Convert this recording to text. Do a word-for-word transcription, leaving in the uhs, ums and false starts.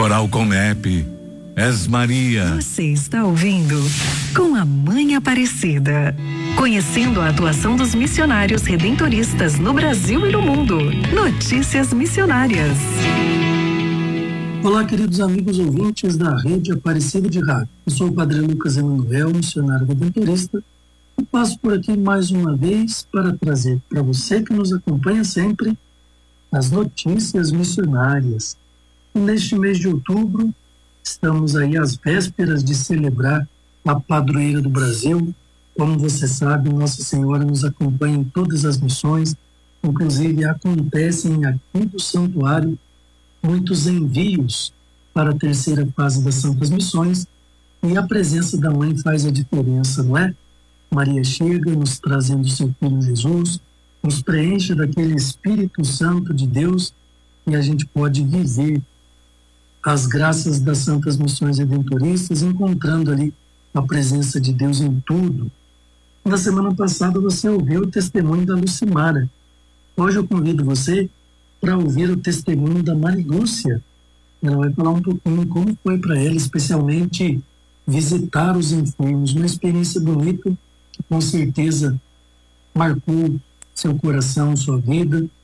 Coral Comep. És Maria. Você está ouvindo Com a Mãe Aparecida. Conhecendo a atuação dos missionários redentoristas no Brasil e no mundo. Notícias missionárias. Olá, queridos amigos ouvintes da Rede Aparecida de Rádio. Eu sou o Padre Lucas Emanuel, missionário redentorista, e passo por aqui mais uma vez para trazer para você que nos acompanha sempre as notícias missionárias. E neste mês de outubro, estamos aí às vésperas de celebrar a Padroeira do Brasil. Como você sabe, Nossa Senhora nos acompanha em todas as missões, inclusive acontecem aqui do santuário muitos envios para a terceira fase das Santas Missões, e a presença da Mãe faz a diferença, não é? Maria chega nos trazendo seu Filho Jesus, nos preenche daquele Espírito Santo de Deus, e a gente pode viver as graças das Santas Missões Redentoristas, encontrando ali a presença de Deus em tudo. Na semana passada você ouviu o testemunho da Lucimara. Hoje eu convido você para ouvir o testemunho da Marigúcia. Ela vai falar um pouquinho como foi para ela, especialmente visitar os enfermos, uma experiência bonita que com certeza marcou seu coração, sua vida,